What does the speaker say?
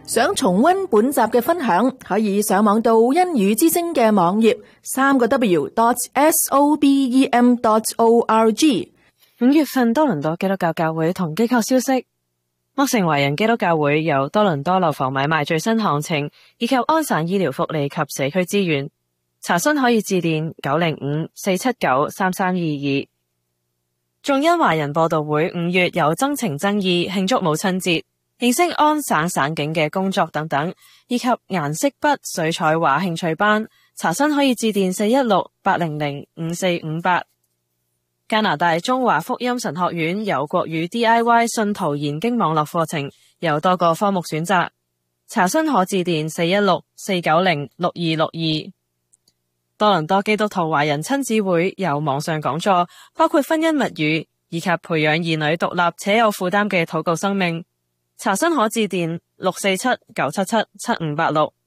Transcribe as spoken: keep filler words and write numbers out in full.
想重溫本集嘅分享，可以上網到恩語之聲嘅網頁三個 W dot S O B E M dot O R G。 五月份多倫多基督教教會同機構消息，麥城華人基督教會有多倫多樓房買賣最新行情，以及安省醫療福利及社區資源。查詢可以致電九零五四七九三三二二。眾恩華人播道會五月有增程增意慶祝母親節，認識安省省警嘅工作等等，以及顏色筆水彩畫興趣班。查詢可以致電四一六八零零五四五八。加拿大中華福音神學院有國語 D I Y 信徒研經網絡課程，有多個科目選擇。查詢可致電四一六四九零六二六二。多倫多基督徒華人親子會有網上講座，包括婚姻密語以及培養兒女獨立且有負擔嘅禱告生命。查詢可致電六四七九七七七五八六。